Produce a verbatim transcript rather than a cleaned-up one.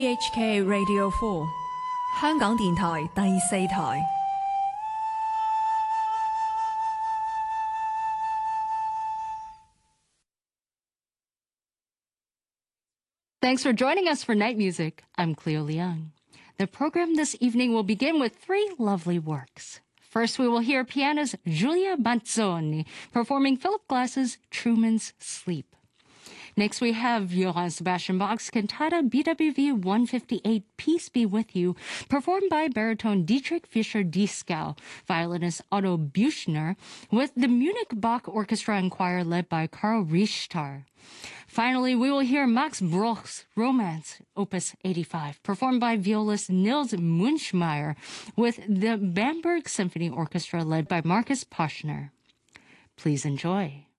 H K Radio four 香港電台第四台。 Thanks for joining us for Night Music. I'm Cleo Leung. The program this evening will begin with three lovely works. First, we will hear pianist Giulia Banzoni performing Philip Glass's Truman's Sleep. Next, we have Johann Sebastian Bach's Cantata B W V one fifty-eight, Peace Be With You, performed by baritone Dietrich Fischer-Dieskau, violinist Otto Büchner, with the Munich Bach Orchestra and Choir led by Karl Richter. Finally, we will hear Max Bruch's Romance, Opus eighty-five, performed by violist Nils Munchmeyer, with the Bamberg Symphony Orchestra led by Marcus Poschner. Please enjoy.